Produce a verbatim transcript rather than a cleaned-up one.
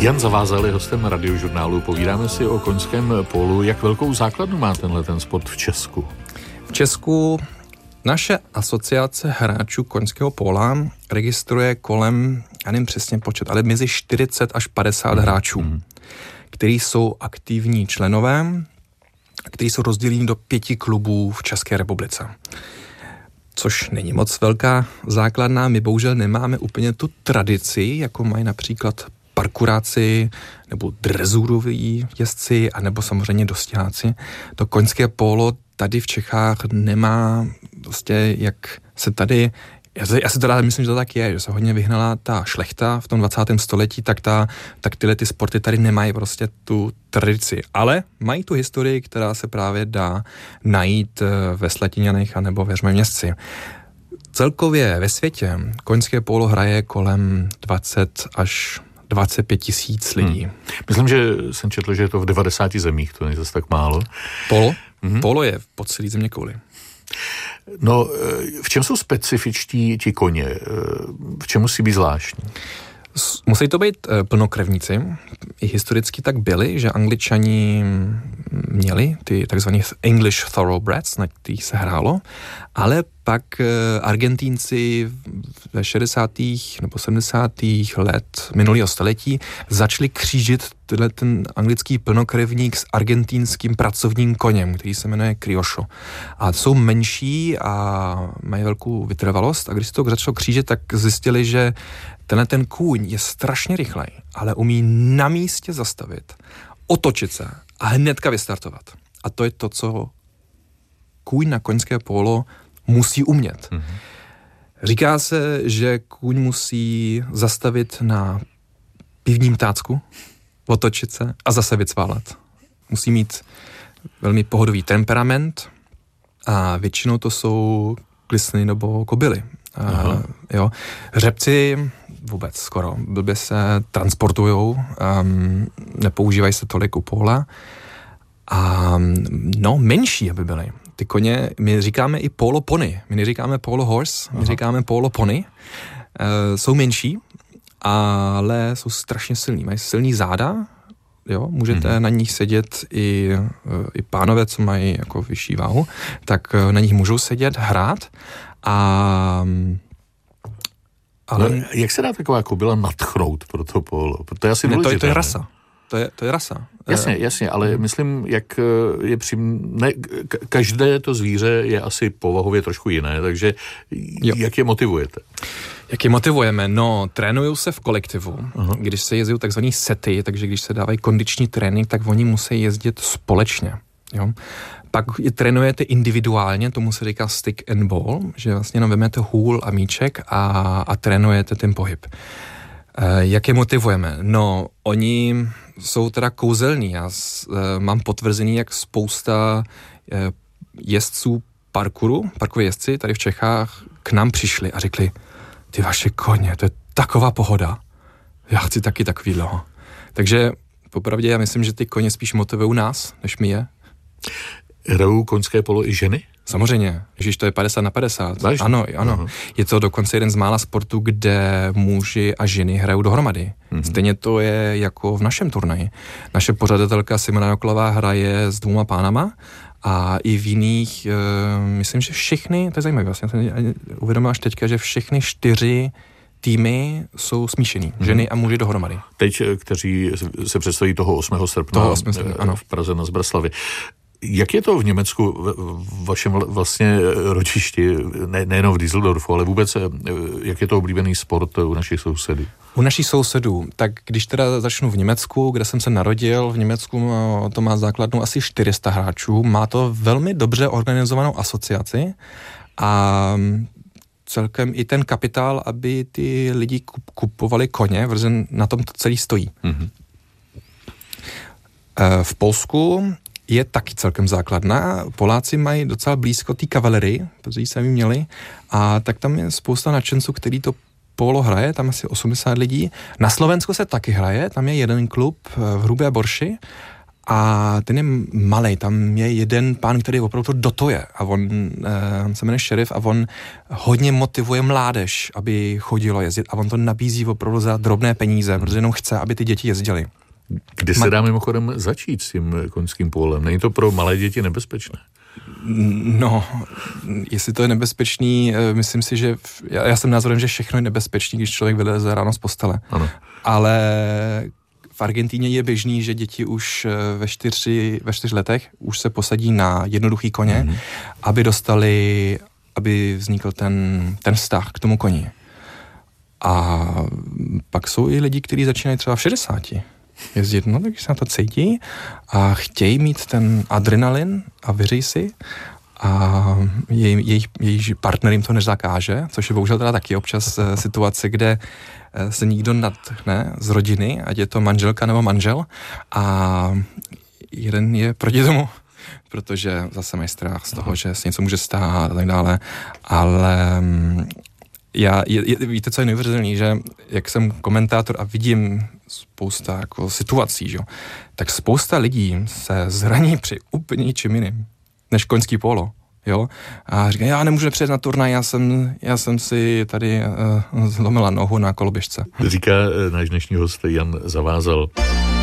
Jan Zavázal je hostem Radiožurnálu. Povídáme si o koňském pólu. Jak velkou základnu má tenhle ten sport v Česku? V Česku naše asociace hráčů koňského póla registruje kolem, já nevím přesně počet, ale mezi čtyřicet až padesát mm. hráčů, mm. kteří jsou aktivní členové, kteří jsou rozděleni do pěti klubů v České republice. Což není moc velká základna. My bohužel nemáme úplně tu tradici, jako mají například parkuráci nebo drezuroví jezdci, anebo samozřejmě dostiháci. To koňské pólo tady v Čechách nemá prostě, jak se tady, já si, já si teda myslím, že to tak je, že se hodně vyhnala ta šlechta v tom dvacátém století, tak, ta, tak tyhle ty sporty tady nemají prostě tu tradici. Ale mají tu historii, která se právě dá najít ve Sletiňanech anebo ve Žmeměsci. Celkově ve světě koňské pólo hraje kolem dvacet až dvacet pět tisíc lidí. Hmm. Myslím, že jsem četl, že je to v devadesáti zemích, to není zase tak málo. Polo? Hmm. Polo je po celý země kouli. No, v čem jsou specifičtí ti koně? V čem musí být zvláštní? Musí to být plnokrevníci. I historicky tak byli, že Angličani měli ty takzvané English thoroughbreds, na kterých se hrálo, ale pak Argentínci ve šedesátých nebo sedmdesátých let minulého století začali křížit tenhle ten anglický plnokrevník s argentínským pracovním koněm, který se jmenuje Criollo. A jsou menší a mají velkou vytrvalost a když se to začalo křížit, tak zjistili, že tenhle ten kůň je strašně rychlej, ale umí na místě zastavit, otočit se a hnedka vystartovat. A to je to, co kůň na koňské pólo musí umět. Mm-hmm. Říká se, že kůň musí zastavit na pivním tácku, otočit se a zase vycválat. Musí mít velmi pohodový temperament a většinou to jsou klisny nebo kobily. A, jo. Řepci vůbec skoro blbě se transportujou, um, nepoužívají se tolik u póla a no menší, aby byly. Ty koně, my říkáme i polo pony, my neříkáme polo horse, my Aha. říkáme polo pony, uh, jsou menší, ale jsou strašně silní, mají silný záda, jo, můžete hmm. na nich sedět i, i pánové, co mají jako vyšší váhu, tak na nich můžou sedět, hrát a ale no, jak se dá taková kobila nadchnout pro to polo? To je asi ne, důležité. To je, to je rasa. To je, to je rasa. Jasně, jasně, ale myslím, jak je přím... Ne, každé to zvíře je asi povahově trošku jiné, takže jo. Jak je motivujete? Jak je motivujeme? No, trénují se v kolektivu. Aha. Když se jezdí takzvaný sety, takže když se dávají kondiční trénink, tak oni musí jezdit společně. Jo? Pak je trénujete individuálně, tomu se říká stick and ball, že vlastně jenom vezmete hůl a míček a, a trénujete ten pohyb. E, jak je motivujeme? No, oni jsou teda kouzelní. Já s, e, mám potvrzený, jak spousta e, jezdců parkouru, parkoví jezdci tady v Čechách k nám přišli a řekli, ty vaše koně, to je taková pohoda. Já chci taky takovýhleho. Takže popravdě já myslím, že ty koně spíš motivují nás, než my je. Hrajou koňské polo i ženy? Samozřejmě, ježiš, to je padesát na padesát. Vážně? Ano, ano. Uh-huh. Je to dokonce jeden z mála sportů, kde muži a ženy hrajou dohromady. Uh-huh. Stejně to je jako v našem turnaji. Naše pořadatelka Simona Joklová hraje s dvouma pánama a i v jiných, uh, myslím, že všechny, to je zajímavé, vlastně jsem uvědomil až teďka, že všechny čtyři týmy jsou smíšený, hmm. ženy a muži dohromady. Teď, kteří se představí toho osmého srpna toho osmého srpna, ano. v Praze na Zbraslavi. Jak je to v Německu, v vašem vlastně rodišti, ne, nejenom v Düsseldorfu, ale vůbec, jak je to oblíbený sport u našich sousedů? U našich sousedů, tak když teda začnu v Německu, kde jsem se narodil, v Německu to má základnu asi čtyři sta hráčů, má to velmi dobře organizovanou asociaci a celkem i ten kapitál, aby ty lidi kupovali koně, protože na tom to celý stojí. Mm-hmm. V Polsku je taky celkem základná. Poláci mají docela blízko té kavalerii, protože ji sami měli, a tak tam je spousta nadšenců, který to polo hraje, tam asi osmdesát lidí. Na Slovensku se taky hraje, tam je jeden klub v Hrubé Borši A ten je malej, tam je jeden pán, který opravdu dotuje a on eh, se jmenuje Šerif a on hodně motivuje mládež, aby chodilo jezdit a on to nabízí opravdu za drobné peníze, protože jenom chce, aby ty děti jezdily. Kdy se dá mimochodem začít s tím koňským polem? Není to pro malé děti nebezpečné? No, jestli to je nebezpečný, myslím si, že já, já jsem názorem, že všechno je nebezpečný, když člověk vyleze ráno z postele. Ano. Ale v Argentíně je běžný, že děti už ve čtyři, ve čtyř letech už se posadí na jednoduchý koně, mm. aby dostali, aby vznikl ten, ten vztah k tomu koni. A pak jsou i lidi, kteří začínají třeba v šedesáti jezdit, no tak se na to cítí a chtějí mít ten adrenalin a věří si a jej, jejich, jejich partner jim to nezakáže, což je bohužel teda taky občas situace, kde se nikdo nadchne z rodiny, ať je to manželka nebo manžel a jeden je proti tomu, protože zase mají strach z toho, že se něco může stát a tak dále, ale já, je, je, víte, co je neuvěřitelný, že jak jsem komentátor a vidím spousta jako situací, že? Tak spousta lidí se zraní při úplně ničím jiným, než koňský polo. Jo? A říkají, já nemůžu nepřijet na turnaj, já jsem, já jsem si tady uh, zlomila nohu na koloběžce. Říká náš dnešní host Jan Zavázal.